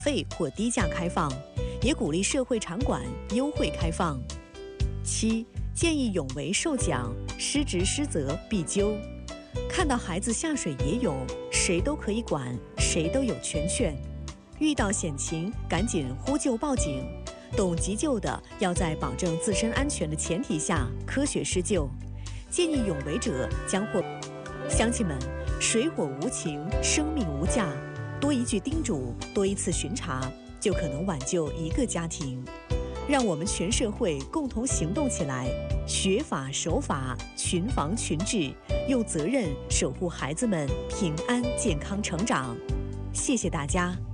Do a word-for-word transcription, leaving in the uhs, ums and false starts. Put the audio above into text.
费或低价开放，也鼓励社会场馆优惠开放。七、建议泳为受奖，失职失责必究。看到孩子下水野泳，谁都可以管，谁都有权限。遇到险情，赶紧呼救报警。懂急救的要在保证自身安全的前提下科学施救。建议泳为者将获。乡亲们，水火无情，生命无价，多一句叮嘱，多一次巡查，就可能挽救一个家庭。让我们全社会共同行动起来，学法守法，群防群治，用责任守护孩子们平安健康成长。谢谢大家。